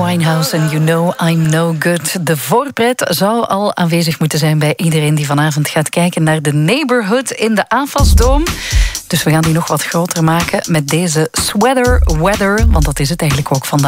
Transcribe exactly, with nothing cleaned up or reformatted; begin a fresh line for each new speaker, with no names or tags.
Winehouse en You Know I'm No Good. De voorpret zou al aanwezig moeten zijn bij iedereen die vanavond gaat kijken naar de Neighborhood in de A F A S-dome. Dus we gaan die nog wat groter maken met deze Sweater Weather, want dat is het eigenlijk ook vandaag.